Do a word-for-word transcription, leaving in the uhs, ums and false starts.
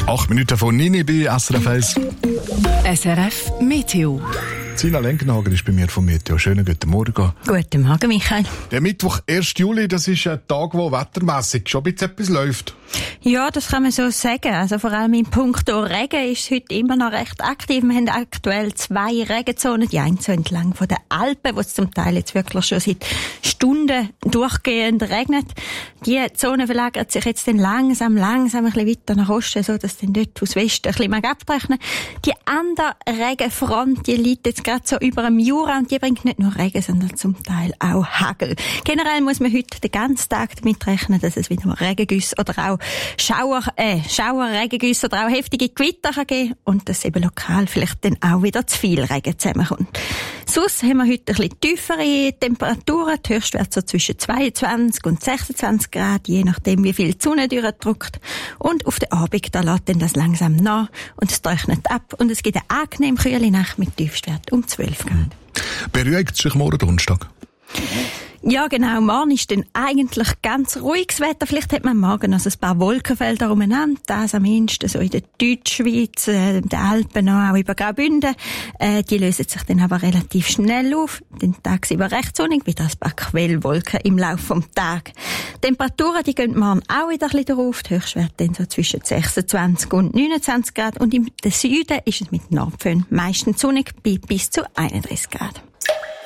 Acht Minuten von Nini bei S R F eins. S R F Meteo. Sina Lenkenhagen ist bei mir vom Meteo. Schönen guten Morgen. Guten Morgen, Michael. Der Mittwoch, ersten Juli, das ist ein Tag, wo wettermässig schon ein bisschen etwas läuft. Ja, das kann man so sagen. Also vor allem in puncto Regen ist es heute immer noch recht aktiv. Wir haben aktuell zwei Regenzonen. Die eine so entlang von den Alpen, wo es zum Teil jetzt wirklich schon seit Stunden durchgehend regnet. Die Zone verlagert sich jetzt dann langsam, langsam ein bisschen weiter nach Osten, so dass dann dort aus Westen ein bisschen abrechnen. Die andere Regenfront, die liegt jetzt gerade so über dem Jura und die bringt nicht nur Regen, sondern zum Teil auch Hagel. Generell muss man heute den ganzen Tag damit rechnen, dass es wieder mal Regengüsse oder auch Schauer, äh, Schauer, Regengüsse oder auch heftige Gewitter kann geben und dass eben lokal vielleicht dann auch wieder zu viel Regen zusammenkommt. Sonst haben wir heute ein bisschen tiefere Temperaturen. Die Höchstwerte so zwischen zweiundzwanzig und sechsundzwanzig Grad, je nachdem, wie viel die Sonne durchdrückt. Und auf den Abend, da lässt dann das langsam nach und es trocknet ab und es gibt eine angenehm kühle Nacht mit Tiefstwert um zwölf Grad. Beruhigt sich morgen Donnerstag? Ja, genau. Morgen ist dann eigentlich ganz ruhiges Wetter. Vielleicht hat man morgen noch ein paar Wolkenfelder umeinander. Das am ehesten so in der Deutschschweiz, äh, den Alpen noch, auch über Graubünden. Äh, die lösen sich dann aber relativ schnell auf. Den Tag über recht sonnig, wieder ein paar Quellwolken im Laufe des Tages. Die Temperaturen, die gehen morgen auch wieder ein bisschen drauf. Die Höchstwerte dann so zwischen sechsundzwanzig und neunundzwanzig Grad. Und im Süden ist es mit Nordföhn meistens sonnig bei bis zu einunddreißig Grad.